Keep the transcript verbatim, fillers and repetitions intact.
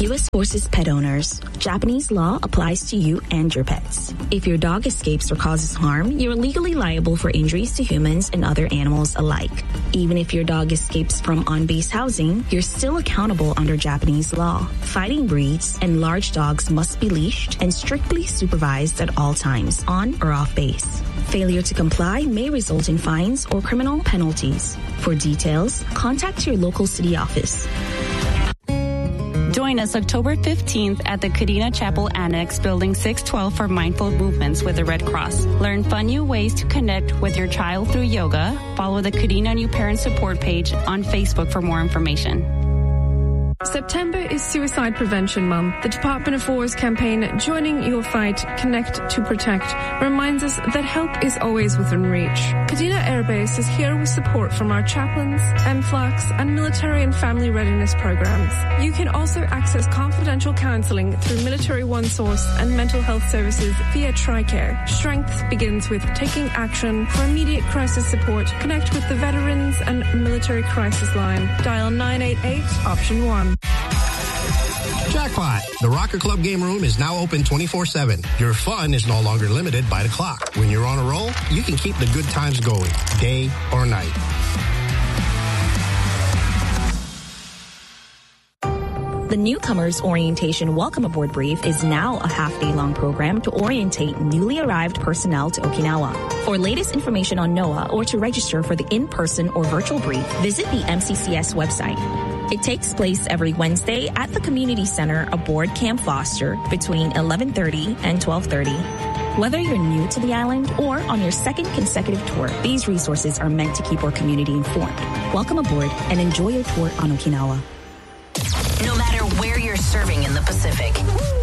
U S Forces pet owners, Japanese law applies to you and your pets. If your dog escapes or causes harm, you're legally liable for injuries to humans and other animals alike. Even if your dog escapes from on-base housing, you're still accountable under Japanese law. Fighting breeds and large dogs must be leashed and strictly supervised at all times, on or off base. Failure to comply may result in fines or criminal penalties. For details, contact your local city office. Join us October fifteenth at the Kadena Chapel Annex, Building six twelve for Mindful Movements with the Red Cross. Learn fun new ways to connect with your child through yoga. Follow the Kadena New Parent Support page on Facebook for more information. September is Suicide Prevention Month. The Department of War's campaign, Joining Your Fight, Connect to Protect, reminds us that help is always within reach. Kadena Air Base is here with support from our chaplains, M FLACs, and military and family readiness programs. You can also access confidential counseling through Military One Source and mental health services via TRICARE. Strength begins with taking action. For immediate crisis support, connect with the Veterans and Military Crisis Line. Dial nine eight eight, option one. Jackpot! The Rocker Club game room is now open twenty-four seven. Your fun is no longer limited by the clock. When you're on a roll, you can keep the good times going, day or night. The Newcomers Orientation Welcome Aboard Brief is now a half-day-long program to orientate newly arrived personnel to Okinawa. For latest information on NOAA or to register for the in-person or virtual brief, visit the M C C S website. It takes place every Wednesday at the Community Center aboard Camp Foster between eleven thirty and twelve thirty. Whether you're new to the island or on your second consecutive tour, these resources are meant to keep our community informed. Welcome aboard and enjoy your tour on Okinawa. No matter where you're serving in the Pacific,